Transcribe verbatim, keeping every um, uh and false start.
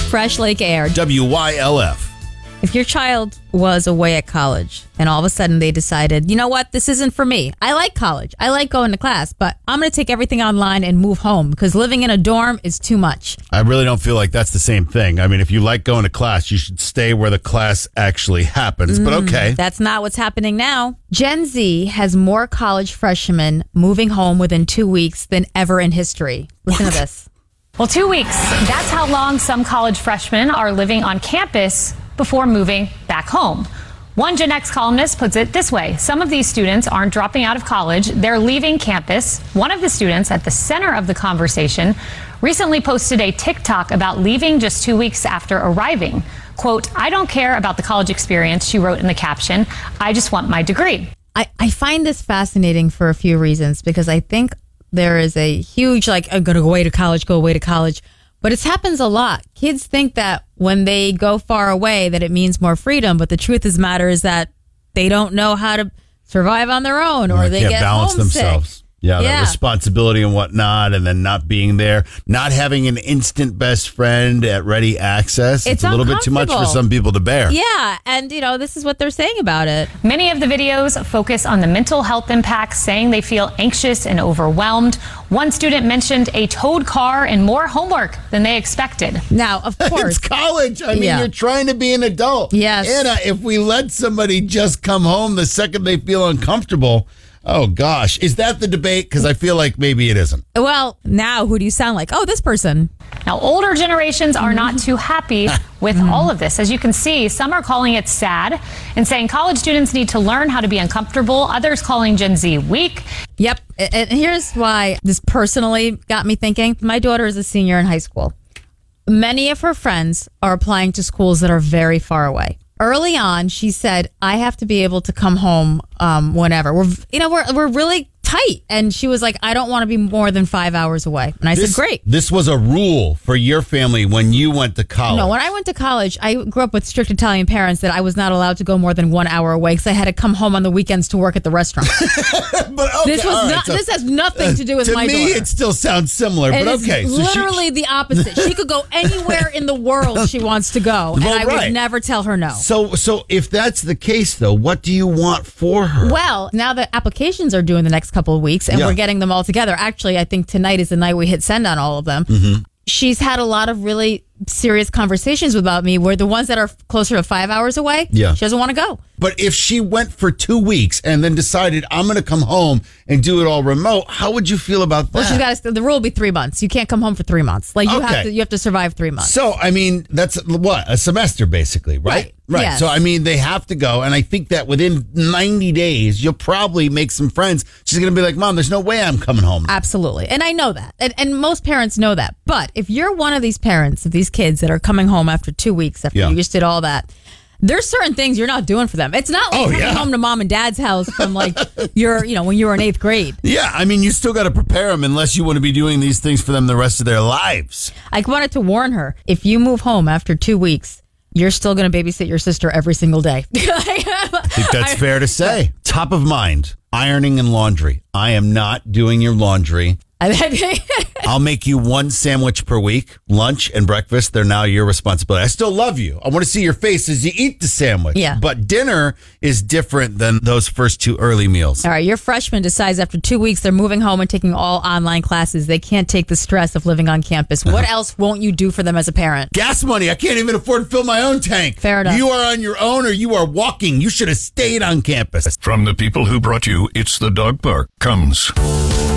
Fresh Lake Air. W Y L F. If your child was away at college and all of a sudden they decided, you know what, this isn't for me. I like college. I like going to class, but I'm going to take everything online and move home because living in a dorm is too much. I really don't feel like that's the same thing. I mean, if you like going to class, you should stay where the class actually happens. But okay. That's not what's happening now. Gen Z has more college freshmen moving home within two weeks than ever in history. Listen What? to this. Well, two weeks. That's how long some college freshmen are living on campus before moving back home. One Gen X columnist puts it this way. Some of these students aren't dropping out of college. They're leaving campus. One of the students at the center of the conversation recently posted a TikTok about leaving just two weeks after arriving. Quote, I don't care about the college experience, she wrote in the caption. I just want my degree. I, I find this fascinating for a few reasons because I think there is a huge, like, I'm going to go away to college, go away to college. But it happens a lot. Kids think that when they go far away that it means more freedom. But the truth of the matter is that they don't know how to survive on their own or Or they can't get balance homesick. themselves. Yeah, Yeah. that responsibility and whatnot, and then not being there, not having an instant best friend at ready access. It's It's, a little bit too much for uncomfortable. some people to bear. Yeah, and, you know, this is what they're saying about it. Many of the videos focus on the mental health impacts, saying they feel anxious and overwhelmed. One student mentioned a towed car and more homework than they expected. Now, of course. It's college. I mean, Yeah. you're trying to be an adult. Yes. Anna, if we let somebody just come home the second they feel uncomfortable, oh gosh, is that the debate? Because I feel like maybe it isn't. Well, now who do you sound like? Oh, this person. Now, older generations are not too happy with all of this. As you can see, some are calling it sad and saying college students need to learn how to be uncomfortable. Others calling Gen Z weak. Yep. And here's why this personally got me thinking. My daughter is a senior in high school. Many of her friends are applying to schools that are very far away. Early on, she said, I have to be able to come home um, whenever. We're, you know, we're, we're really tight. And she was like, I don't want to be more than five hours away. And I This, said, great. This was a rule for your family when you went to college. No, when I went to college, I grew up with strict Italian parents that I was not allowed to go more than one hour away because I had to come home on the weekends to work at the restaurant. but okay, This was all right, not, so- this has nothing to do with to my me, daughter. it still sounds similar, It but is okay. So she- literally the opposite. She could go anywhere in the world she wants to go, and Well, I right. would never tell her no. So, so if that's the case, though, what do you want for her? Well, now the applications are due in the next couple of weeks, and Yeah. we're getting them all together. Actually, I think tonight is the night we hit send on all of them. Mm-hmm. She's had a lot of really serious conversations about me where the ones that are closer to five hours away, Yeah. she doesn't want to go. But if she went for two weeks and then decided, I'm going to come home and do it all remote, how would you feel about that? Well, she's got to, the rule will be three months. You can't come home for three months. Like you Okay. have to, you have to survive three months. So, I mean, that's what? A semester, basically, right? Right. Right. Yes. So, I mean, they have to go. And I think that within ninety days, you'll probably make some friends. She's going to be like, Mom, there's no way I'm coming home. Absolutely. And I know that. And, and most parents know that. But if you're one of these parents of these kids that are coming home after two weeks, after Yeah. you just did all that, there's certain things you're not doing for them. It's not like Oh, coming yeah. home to mom and dad's house from like your, you know, when you were in eighth grade. Yeah. I mean, you still got to prepare them unless you want to be doing these things for them the rest of their lives. I wanted to warn her, if you move home after two weeks, you're still going to babysit your sister every single day. I think that's fair to say. Top of mind, ironing and laundry. I am not doing your laundry. I'll make you one sandwich per week, lunch and breakfast. They're now your responsibility. I still love you. I want to see your face as you eat the sandwich. Yeah. But dinner is different than those first two early meals. All right, your freshman decides after two weeks they're moving home and taking all online classes. They can't take the stress of living on campus. What else won't you do for them as a parent? Gas money. I can't even afford to fill my own tank. Fair enough. You are on your own or you are walking. You should have stayed on campus. From the people who brought you It's the Dog Park comes